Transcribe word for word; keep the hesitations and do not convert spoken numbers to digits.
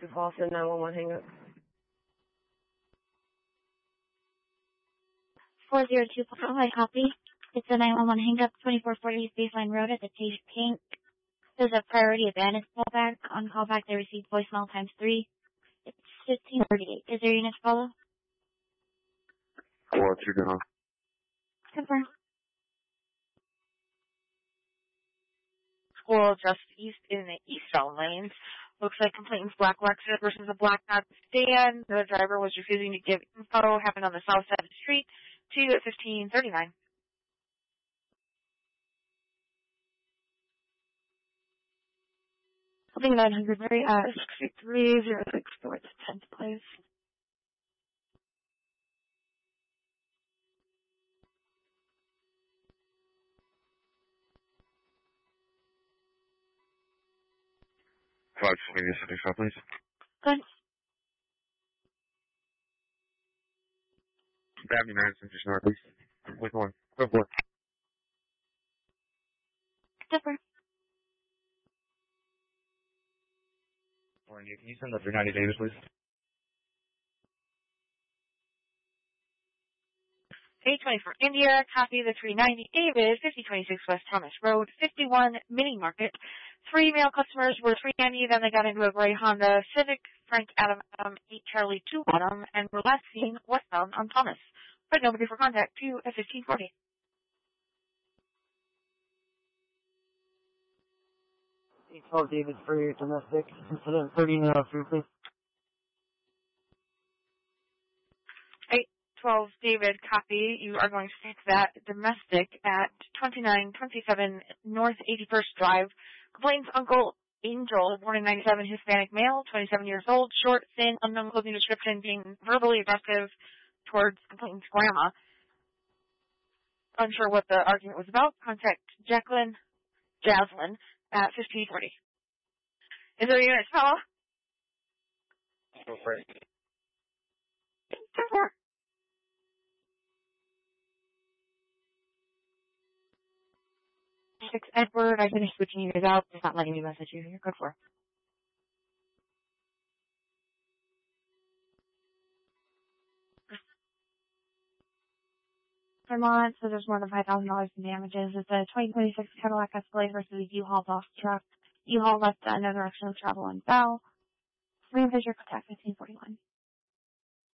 This is Austin, nine one one, hang up. four zero two, hi, copy. It's a nine one one hang up, twenty-four forty Baseline Road at the Page Pink. There's a priority abandoned callback. On callback, they received voicemail times three. It's fifteen thirty-eight. Is there a unit to follow? What you doing? Confirm. School just east in the eastbound lanes. Looks like complainant's black Lexus versus a black sedan. The driver was refusing to give info. Happened on the south side of the street to fifteen thirty-nine. Something nine hundred, Mary, uh, sixty-three zero six, towards tenth place. five twenty, seventy-five, please. Good. Grab me nine, just northeast. Wait, one. Go for it. Different. Morning, can you send up your ninety Davis, please? eight twenty for India, copy the three ninety David, fifty twenty-six West Thomas Road, fifty-one Mini Market. Three male customers were three ninety, then they got into a gray Honda Civic, Frank Adam, um, eight Charlie two Adam, and were last seen westbound on Thomas. But nobody for contact to at fifteen forty. eight twelve David for your domestic, incident thirteen oh three, please. eight twelve David, copy. You are going to take that domestic at twenty-nine twenty-seven North eighty-first Drive. Complainant's uncle, Angel, born in ninety-seven, Hispanic male, twenty-seven years old, short, thin, unknown clothing description, being verbally aggressive towards complainant's grandma. Unsure what the argument was about. Contact Jacqueline Jaslyn at fifteen forty. Is there a unit to follow? Go for it. ten four. Six Edward, I finished switching you guys out. It's not letting me message you. You're good for. Vermont, so there's more than five thousand dollars in damages. It's a twenty twenty-six Cadillac Escalade versus a U-Haul box truck. U-Haul left uh, no direction of travel on Bell. Three Fisher, contact fifteen forty-one.